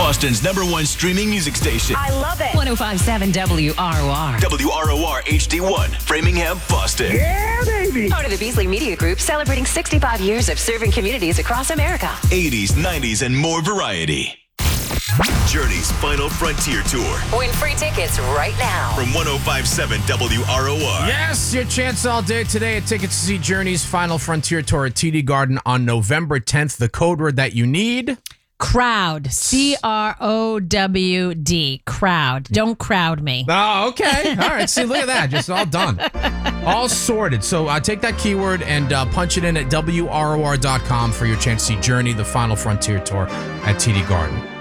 Boston's #1 streaming music station. I love it. 105.7 WROR. WROR HD1, Framingham, Boston. Yeah, baby. Part of the Beasley Media Group, celebrating 65 years of serving communities across America. 80s, 90s, and more variety. Journey's Final Frontier Tour. Win free tickets right now. From 105.7 WROR. Yes, your chance all day today. A ticket to see Journey's Final Frontier Tour at TD Garden on November 10th. The code word that you need... Crowd. CROWD. Crowd. Don't crowd me. Oh, okay. All right. See, look at that. Just all done. All sorted. So take that keyword and punch it in at WROR.com for your chance to see Journey, the Final Frontier Tour at TD Garden.